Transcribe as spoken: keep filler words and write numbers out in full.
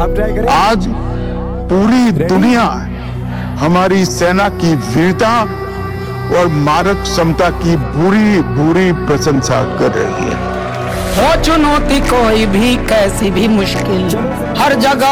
आप ट्राई करें। आज पूरी दुनिया हमारी सेना की वीरता और मारक क्षमता की बुरी बुरी प्रशंसा कर रही है। हो चुनौती कोई भी कैसी भी मुश्किल, हर जगह